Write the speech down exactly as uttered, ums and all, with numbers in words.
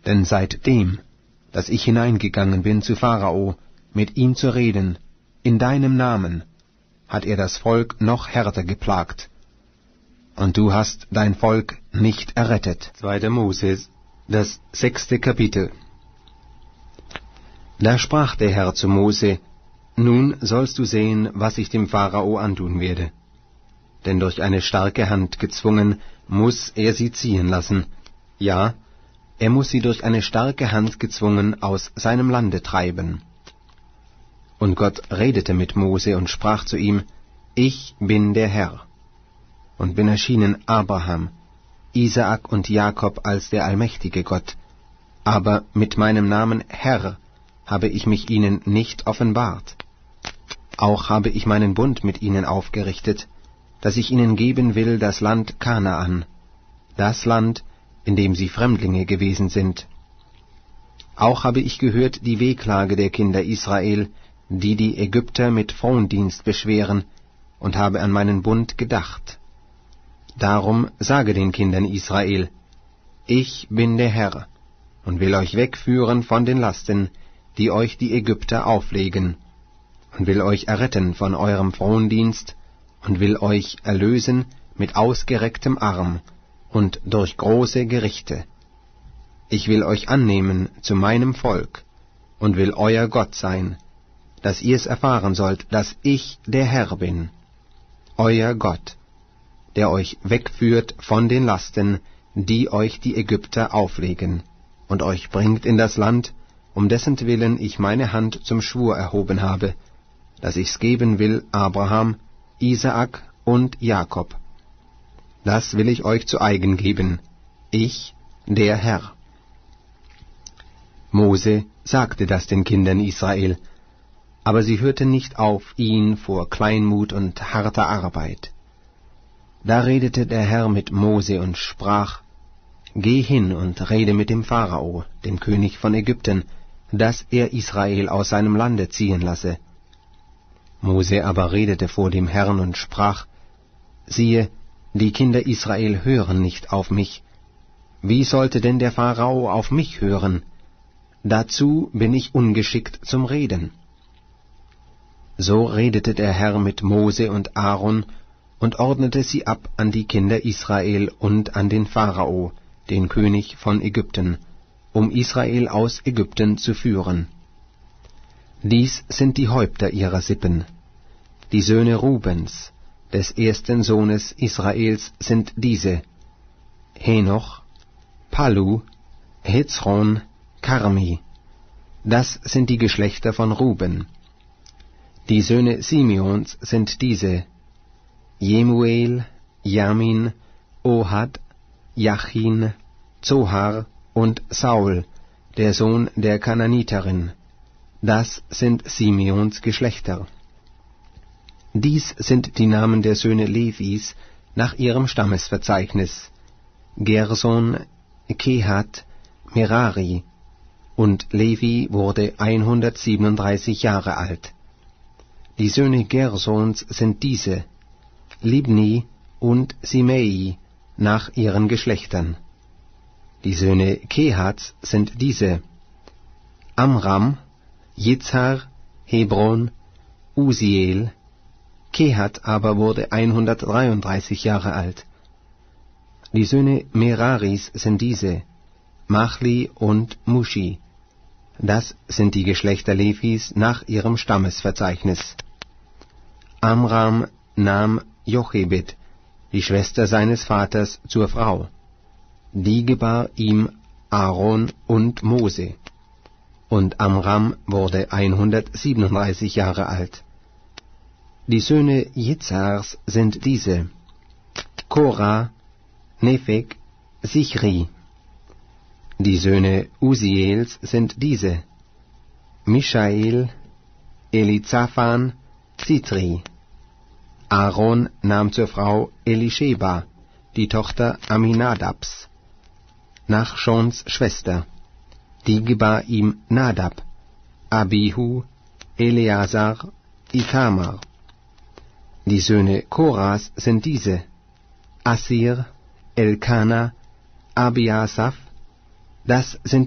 Denn seitdem, dass ich hineingegangen bin zu Pharao, mit ihm zu reden, in deinem Namen, hat er das Volk noch härter geplagt. Und du hast dein Volk nicht errettet. zweiter Mose, das sechste Kapitel. Da sprach der Herr zu Mose: Nun sollst du sehen, was ich dem Pharao antun werde. Denn durch eine starke Hand gezwungen, muß er sie ziehen lassen. Ja, er muß sie durch eine starke Hand gezwungen aus seinem Lande treiben. Und Gott redete mit Mose und sprach zu ihm: Ich bin der Herr, und bin erschienen Abraham, Isaak und Jakob als der allmächtige Gott, aber mit meinem Namen Herr habe ich mich ihnen nicht offenbart. Auch habe ich meinen Bund mit ihnen aufgerichtet, dass ich ihnen geben will das Land Kanaan, das Land, in dem sie Fremdlinge gewesen sind. Auch habe ich gehört die Wehklage der Kinder Israel, die die Ägypter mit Frondienst beschweren, und habe an meinen Bund gedacht. Darum sage den Kindern Israel: Ich bin der Herr, und will euch wegführen von den Lasten, die euch die Ägypter auflegen, und will euch erretten von eurem Frondienst, und will euch erlösen mit ausgerecktem Arm und durch große Gerichte. Ich will euch annehmen zu meinem Volk und will euer Gott sein, dass ihr's erfahren sollt, dass ich der Herr bin, euer Gott, der euch wegführt von den Lasten, die euch die Ägypter auflegen, und euch bringt in das Land, um dessen Willen ich meine Hand zum Schwur erhoben habe, dass ich's geben will Abraham, Isaak und Jakob. Das will ich euch zu eigen geben, ich, der Herr. Mose sagte das den Kindern Israel, aber sie hörten nicht auf ihn vor Kleinmut und harter Arbeit. Da redete der Herr mit Mose und sprach: Geh hin und rede mit dem Pharao, dem König von Ägypten, dass er Israel aus seinem Lande ziehen lasse. Mose aber redete vor dem Herrn und sprach: Siehe, die Kinder Israel hören nicht auf mich. Wie sollte denn der Pharao auf mich hören? Dazu bin ich ungeschickt zum Reden. So redete der Herr mit Mose und Aaron und ordnete sie ab an die Kinder Israel und an den Pharao, den König von Ägypten, um Israel aus Ägypten zu führen. Dies sind die Häupter ihrer Sippen. Die Söhne Rubens, des ersten Sohnes Israels, sind diese: Henoch, Pallu, Hezron, Karmi. Das sind die Geschlechter von Ruben. Die Söhne Simeons sind diese: Jemuel, Jamin, Ohad, Jachin, Zohar und Saul, der Sohn der Kananiterin. Das sind Simeons Geschlechter. Dies sind die Namen der Söhne Levis nach ihrem Stammesverzeichnis: Gerson, Kehat, Merari. Und Levi wurde hundertsiebenunddreißig Jahre alt. Die Söhne Gersons sind diese: Libni und Simei nach ihren Geschlechtern. Die Söhne Kehats sind diese: Amram, Jitzhar, Hebron, Usiel. Kehat aber wurde hundertdreiunddreißig Jahre alt. Die Söhne Meraris sind diese: Machli und Mushi. Das sind die Geschlechter Levis nach ihrem Stammesverzeichnis. Amram nahm Jochebed, die Schwester seines Vaters, zur Frau. Die gebar ihm Aaron und Mose. Und Amram wurde hundertsiebenunddreißig Jahre alt. Die Söhne Jitzhars sind diese: Korah, Nepheg, Sichri. Die Söhne Usiels sind diese: Mischael, Elizaphan, Zitri. Aaron nahm zur Frau Elischeba, die Tochter Aminadabs, Nachschons Schwester. Die gebar ihm Nadab, Abihu, Eleazar, Ithamar. Die Söhne Koras sind diese: Assir, Elkana, Abiasaph. Das sind